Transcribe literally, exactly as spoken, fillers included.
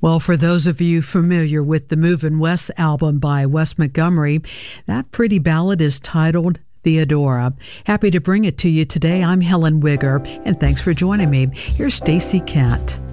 Well, for those of you familiar with the Movin' West album by Wes Montgomery, that pretty ballad is titled Theodora. Happy to bring it to you today. I'm Helen Wigger, and thanks for joining me. Here's Stacey Kent.